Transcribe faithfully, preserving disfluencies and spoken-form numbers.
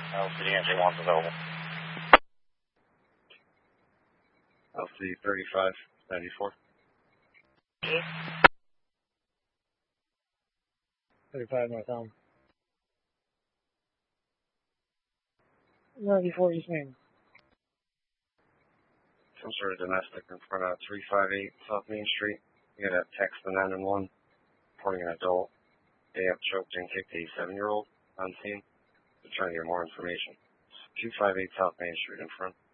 L C D engine one's available. L C thirty-five ninety-four. thirty-five North Elm. ninety-four East Main. Some sort of domestic in front of three five eight South Main Street. You got a text on nine one one reporting an adult day up choked and kicked a seven-year-old on scene. They're trying to get more information. two five eight South Main Street in front.